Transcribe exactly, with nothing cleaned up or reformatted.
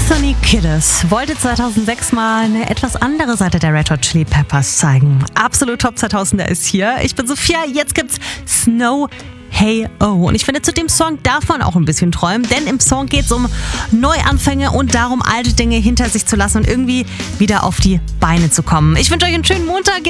Anthony Kiedis wollte zweitausendsechs mal eine etwas andere Seite der Red Hot Chili Peppers zeigen. Absolut Top zweitausender ist hier. Ich bin Sophia, jetzt gibt's Snow Hey Oh. Und ich finde, zu dem Song darf man auch ein bisschen träumen, denn im Song geht es um Neuanfänge und darum, alte Dinge hinter sich zu lassen und irgendwie wieder auf die Beine zu kommen. Ich wünsche euch einen schönen Montag.